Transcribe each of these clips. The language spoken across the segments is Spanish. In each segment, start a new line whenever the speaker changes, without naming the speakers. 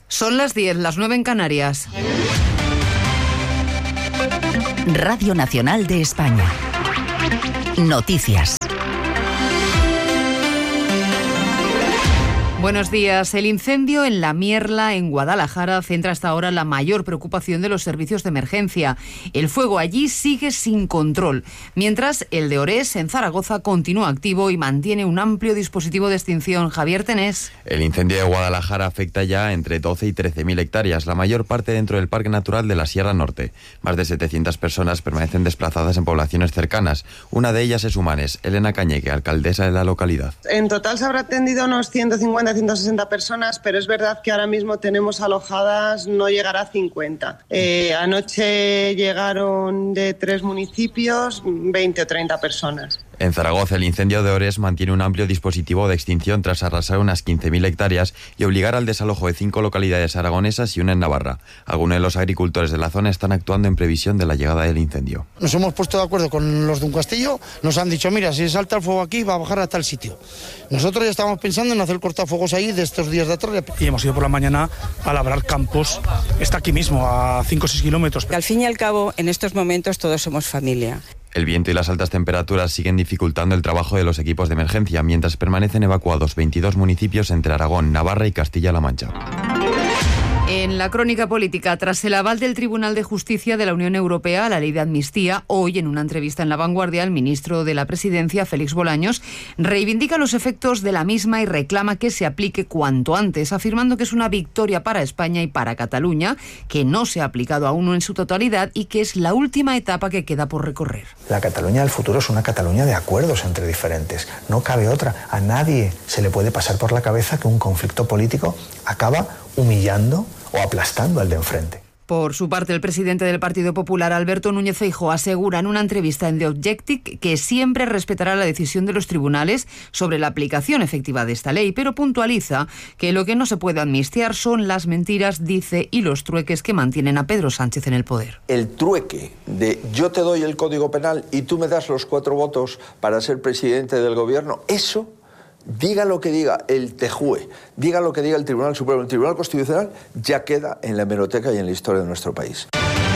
Son las 10, las 9 en Canarias.
Radio Nacional de España. Noticias.
Buenos días. El incendio en La Mierla, en Guadalajara, centra hasta ahora la mayor preocupación de los servicios de emergencia. El fuego allí sigue sin control, mientras el de Orés, en Zaragoza, continúa activo y mantiene un amplio dispositivo de extinción. Javier Tenés.
El incendio de Guadalajara afecta ya entre 12 y 13.000 hectáreas, la mayor parte dentro del Parque Natural de la Sierra Norte. Más de 700 personas permanecen desplazadas en poblaciones cercanas. Una de ellas es Humanes. Elena Cañeque, alcaldesa de la localidad.
En total se habrá atendido unos 160 personas, pero es verdad que ahora mismo tenemos alojadas, no llegará a 50. Anoche llegaron de 3 municipios 20 o 30 personas.
En Zaragoza, el incendio de Orés mantiene un amplio dispositivo de extinción tras arrasar unas 15.000 hectáreas y obligar al desalojo de 5 localidades aragonesas y una en Navarra. Algunos de los agricultores de la zona están actuando en previsión de la llegada del incendio.
Nos hemos puesto de acuerdo con los de un castillo, nos han dicho, mira, si salta el fuego aquí va a bajar a tal sitio. Nosotros ya estábamos pensando en hacer cortafuegos ahí de estos días de atrás.
Y hemos ido por la mañana a labrar campos, está aquí mismo, a 5 o 6 kilómetros.
Al fin y al cabo, en estos momentos todos somos familia.
El viento y las altas temperaturas siguen dificultando el trabajo de los equipos de emergencia, mientras permanecen evacuados 22 municipios entre Aragón, Navarra y Castilla-La Mancha.
En la crónica política, tras el aval del Tribunal de Justicia de la Unión Europea a la ley de amnistía, hoy en una entrevista en La Vanguardia, el ministro de la Presidencia, Félix Bolaños, reivindica los efectos de la misma y reclama que se aplique cuanto antes, afirmando que es una victoria para España y para Cataluña, que no se ha aplicado aún en su totalidad y que es la última etapa que queda por recorrer.
La Cataluña del futuro es una Cataluña de acuerdos entre diferentes. No cabe otra. A nadie se le puede pasar por la cabeza que un conflicto político acaba humillando o aplastando al de enfrente.
Por su parte, el presidente del Partido Popular, Alberto Núñez Feijóo, asegura en una entrevista en The Objective que siempre respetará la decisión de los tribunales sobre la aplicación efectiva de esta ley, pero puntualiza que lo que no se puede amnistiar son las mentiras, dice, y los trueques que mantienen a Pedro Sánchez en el poder.
El trueque de yo te doy el Código Penal y tú me das los 4 votos para ser presidente del gobierno, eso... Diga lo que diga el TJUE, diga lo que diga el Tribunal Supremo, el Tribunal Constitucional, ya queda en la hemeroteca y en la historia de nuestro país.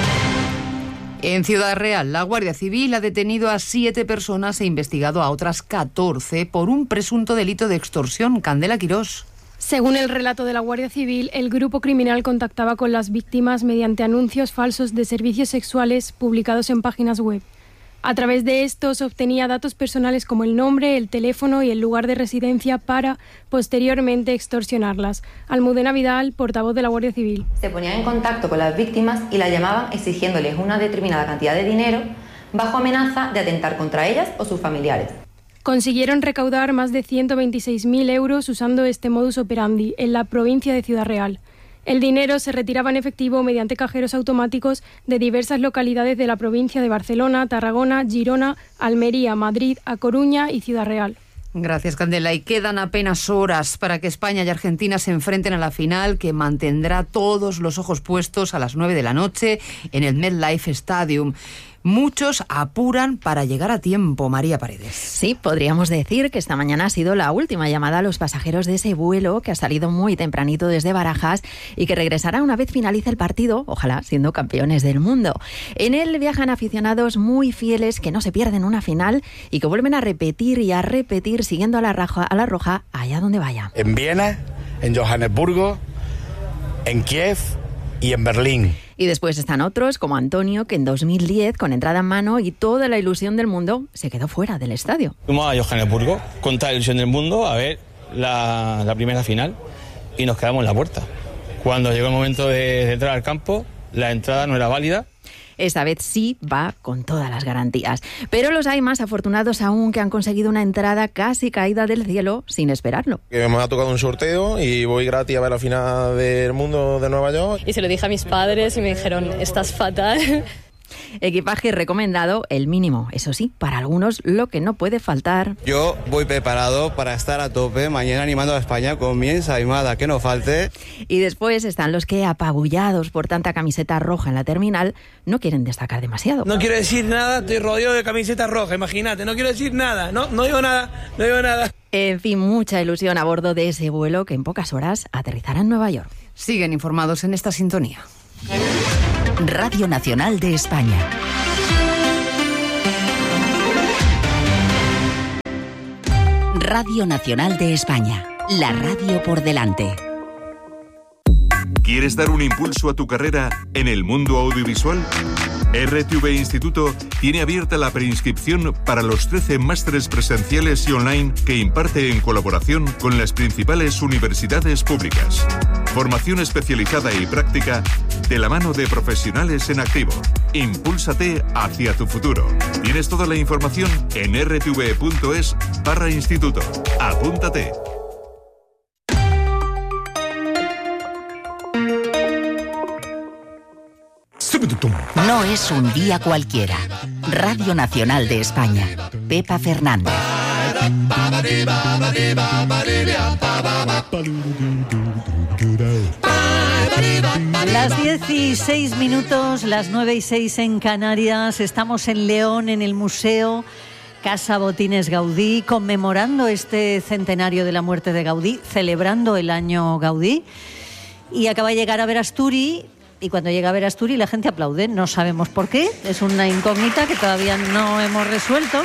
En Ciudad Real, la Guardia Civil ha detenido a 7 personas e investigado a otras 14 por un presunto delito de extorsión. Candela Quirós.
Según el relato de la Guardia Civil, el grupo criminal contactaba con las víctimas mediante anuncios falsos de servicios sexuales publicados en páginas web. A través de estos obtenía datos personales como el nombre, el teléfono y el lugar de residencia para, posteriormente, extorsionarlas. Almudena Vidal, portavoz de la Guardia Civil.
Se ponían en contacto con las víctimas y las llamaban exigiéndoles una determinada cantidad de dinero bajo amenaza de atentar contra ellas o sus familiares.
Consiguieron recaudar más de 126.000 euros usando este modus operandi en la provincia de Ciudad Real. El dinero se retiraba en efectivo mediante cajeros automáticos de diversas localidades de la provincia de Barcelona, Tarragona, Girona, Almería, Madrid, A Coruña y Ciudad Real.
Gracias, Candela. Y quedan apenas horas para que España y Argentina se enfrenten a la final, que mantendrá todos los ojos puestos a las 9 de la noche en el MetLife Stadium. Muchos apuran para llegar a tiempo, María Paredes.
Sí, podríamos decir que esta mañana ha sido la última llamada a los pasajeros de ese vuelo que ha salido muy tempranito desde Barajas y que regresará una vez finalice el partido, ojalá siendo campeones del mundo. En él viajan aficionados muy fieles que no se pierden una final y que vuelven a repetir y a repetir siguiendo a la roja allá donde vaya.
En Viena, en Johannesburgo, en Kiev y en Berlín.
Y después están otros, como Antonio, que en 2010, con entrada en mano y toda la ilusión del mundo, se quedó fuera del estadio.
Fuimos a Johannesburgo con toda la ilusión del mundo a ver la primera final y nos quedamos en la puerta. Cuando llegó el momento de entrar al campo, la entrada no era válida.
Esta vez sí va con todas las garantías. Pero los hay más afortunados aún que han conseguido una entrada casi caída del cielo sin esperarlo.
Me ha tocado un sorteo y voy gratis a ver la final del mundo de Nueva York.
Y se lo dije a mis padres y me dijeron, estás fatal.
Equipaje recomendado, el mínimo. Eso sí, para algunos lo que no puede faltar.
Yo voy preparado para estar a tope mañana animando a España con mi ensaimada, que no falte.
Y después están los que, apabullados por tanta camiseta roja en la terminal, no quieren destacar demasiado.
No quiero decir nada, estoy rodeado de camiseta roja, imagínate, no quiero decir nada, no digo nada.
En fin, mucha ilusión a bordo de ese vuelo que en pocas horas aterrizará en Nueva York.
Siguen informados en esta sintonía.
Radio Nacional de España. Radio Nacional de España. La radio por delante.
¿Quieres dar un impulso a tu carrera en el mundo audiovisual? RTV Instituto tiene abierta la preinscripción para los 13 másteres presenciales y online que imparte en colaboración con las principales universidades públicas. Formación especializada y práctica de la mano de profesionales en activo. Impúlsate hacia tu futuro. Tienes toda la información en rtv.es/instituto. Apúntate.
No es un día cualquiera. Radio Nacional de España. Pepa Fernández.
Las 10:06 minutos, las 9:06 en Canarias. Estamos en León, en el Museo Casa Botines Gaudí, conmemorando este centenario de la muerte de Gaudí, celebrando el año Gaudí. Y acaba de llegar a Verasturi. Y cuando llega a Verasturi la gente aplaude, no sabemos por qué, es una incógnita que todavía no hemos resuelto.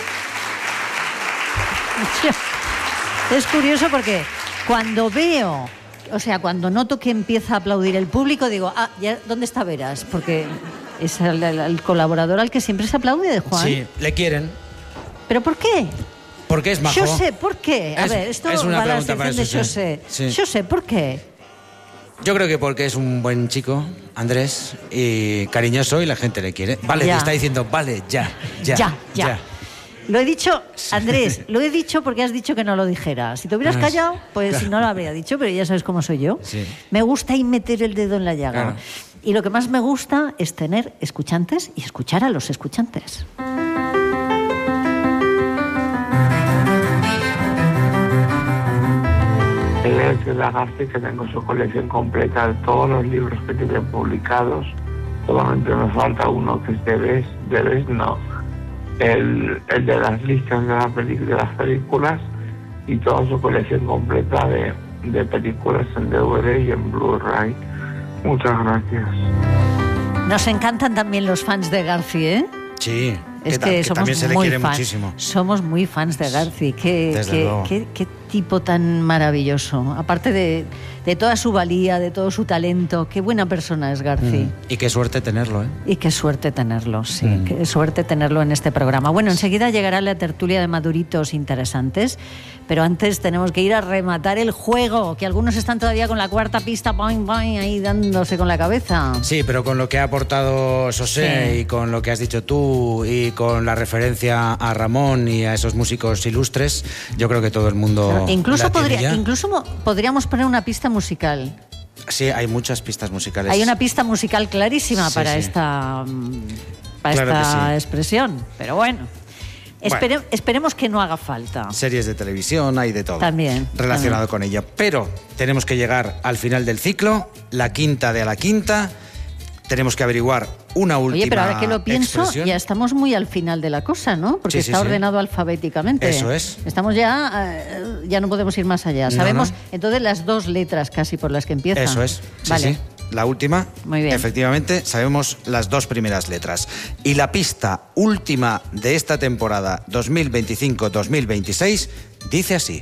Es curioso porque cuando veo, o sea, cuando noto que empieza a aplaudir el público, digo, ya, ¿dónde está Veras? Porque es el colaborador al que siempre se aplaude, Juan.
Sí, le quieren.
¿Pero por qué?
Porque es majo.
José, ¿por qué? A ver, esto
es una
va a la
pregunta para
sección de José.
Sí.
José, ¿por qué?
Yo creo que porque es un buen chico, Andrés, y cariñoso, y la gente le quiere. Vale,
Ya.
te está diciendo, vale, ya.
Lo he dicho, Andrés, lo he dicho porque has dicho que no lo dijera. Si te hubieras callado, pues
Claro.
no lo habría dicho, pero ya sabes cómo soy yo.
Sí.
Me gusta y meter el dedo en la llaga.
Claro.
Y lo que más me gusta es tener escuchantes y escuchar a los escuchantes.
Es de Lagarde, que tengo su colección completa de todos los libros que tienen publicados. Solamente me falta uno que es de Bes, no. El de las listas de las películas y toda su colección completa de películas en DVD y en Blu-ray. Muchas gracias.
Nos encantan también los fans de Garci, ¿eh?
Sí,
Es que somos
también se le
muy
quiere
fans.
muchísimo.
Somos muy fans de Garci.
Desde luego.
Qué tipo tan maravilloso. Aparte de toda su valía, de todo su talento. Qué buena persona es Garci.
Y qué suerte tenerlo, ¿eh?
Y qué suerte tenerlo, sí. Qué suerte tenerlo en este programa. Bueno, enseguida llegará la tertulia de maduritos interesantes. Pero antes tenemos que ir a rematar el juego. Que algunos están todavía con la cuarta pista, boing, boing, ahí dándose con la cabeza.
Sí, pero con lo que ha aportado José
Sí.
y con lo que has dicho tú y con la referencia a Ramón y a esos músicos ilustres, yo creo que todo el mundo
Incluso,
la tiene ya.
incluso podríamos poner una pista musical.
Sí, hay muchas pistas musicales.
Hay una pista musical clarísima
Sí,
para
sí.
esta
Claro que sí.
expresión. Pero bueno, esperemos que no haga falta.
Series de televisión, hay de todo
También.
relacionado con ella. Pero tenemos que llegar al final del ciclo, la quinta de a la quinta. Tenemos que averiguar una última
Oye, pero ahora que lo pienso,
expresión.
ya estamos muy al final de la cosa, ¿no? Porque
Sí, sí,
está
sí.
ordenado alfabéticamente.
Eso es.
Estamos ya no podemos ir más allá.
No,
Sabemos,
no.
entonces, las dos letras casi por las que empieza.
Eso es. Sí,
Vale.
sí. La última.
Muy bien.
Efectivamente, sabemos las dos primeras letras. Y la pista última de esta temporada 2025-2026 dice así.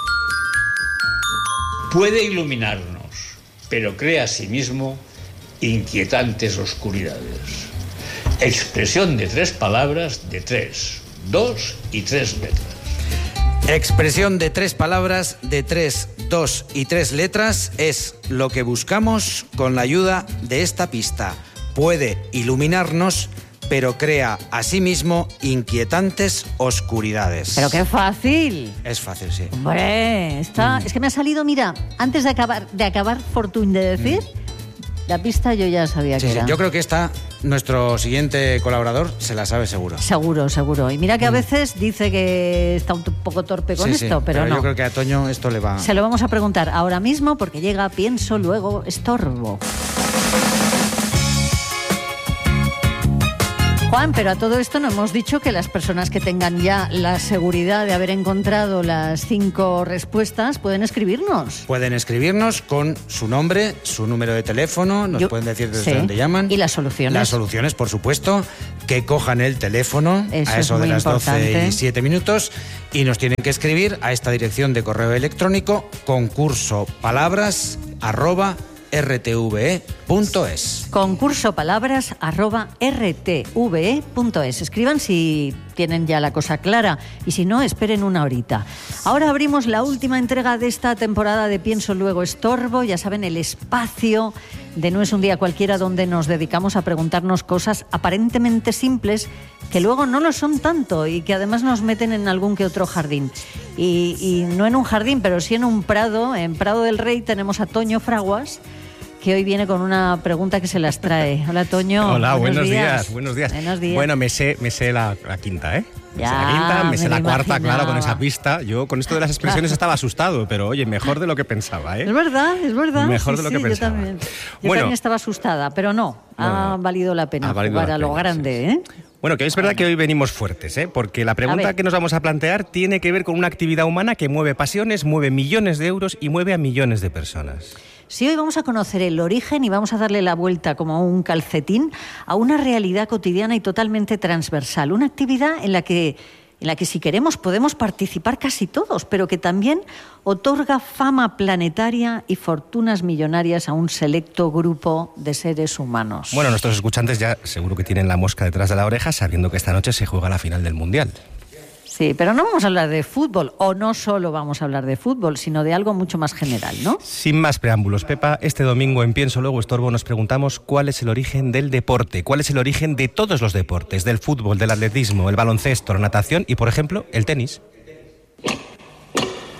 Puede iluminarnos, pero crea asimismo inquietantes oscuridades. Expresión de tres palabras de 3, 2 y 3 letras.
Expresión de tres palabras de 3, 2 y 3 letras es lo que buscamos con la ayuda de esta pista. Puede iluminarnos, pero crea asimismo inquietantes oscuridades.
Pero qué fácil.
Es fácil, sí.
Hombre, es que me ha salido, mira, antes de acabar Fortune de decir, la pista yo ya sabía
Sí,
que
sí.
era.
Yo creo que nuestro siguiente colaborador se la sabe seguro.
Seguro. Y mira que a veces dice que está un poco torpe con
Sí,
esto,
sí,
pero no.
yo creo que a Toño esto le va...
Se lo vamos a preguntar ahora mismo porque llega Pienso, luego estorbo. Juan, pero a todo esto no hemos dicho que las personas que tengan ya la seguridad de haber encontrado las 5 respuestas pueden escribirnos.
Pueden escribirnos con su nombre, su número de teléfono, nos pueden decir desde dónde llaman.
Y las soluciones.
Las soluciones, por supuesto, que cojan el teléfono a eso de las 12 y 7 minutos y nos tienen que escribir a esta dirección de correo electrónico concursopalabras@rtve.es.
concursopalabras@rtve.es. Escriban si tienen ya la cosa clara y si no, esperen una horita. Ahora abrimos la última entrega de esta temporada de Pienso Luego Estorbo. Ya saben, el espacio de No es un día cualquiera, donde nos dedicamos a preguntarnos cosas aparentemente simples que luego no lo son tanto y que además nos meten en algún que otro jardín. Y no en un jardín, pero sí en un prado. En Prado del Rey tenemos a Toño Fraguas, que hoy viene con una pregunta que se las trae. Hola, Toño.
Hola, buenos días.
Buenos días.
Bueno, me sé la quinta, ¿eh?
Ya,
me sé la quinta, me sé la cuarta,
imaginaba.
claro, con esa pista. Yo con esto de las expresiones estaba asustado, pero oye, mejor de lo que pensaba, ¿eh?
Es verdad.
Mejor de lo que pensaba.
Yo también estaba asustada, pero no. Ha valido la pena jugar a lo grande, ¿eh?
Bueno, que es verdad que hoy venimos fuertes, ¿eh? Porque la pregunta que nos vamos a plantear tiene que ver con una actividad humana que mueve pasiones, mueve millones de euros y mueve a millones de personas.
Sí, hoy vamos a conocer el origen y vamos a darle la vuelta como un calcetín a una realidad cotidiana y totalmente transversal. Una actividad en la que si queremos podemos participar casi todos, pero que también otorga fama planetaria y fortunas millonarias a un selecto grupo de seres humanos.
Bueno, nuestros escuchantes ya seguro que tienen la mosca detrás de la oreja sabiendo que esta noche se juega la final del Mundial.
Sí, pero no vamos a hablar de fútbol, o no solo vamos a hablar de fútbol, sino de algo mucho más general, ¿no?
Sin más preámbulos, Pepa, este domingo en Pienso Luego Estorbo nos preguntamos cuál es el origen del deporte, cuál es el origen de todos los deportes, del fútbol, del atletismo, el baloncesto, la natación y, por ejemplo, el tenis.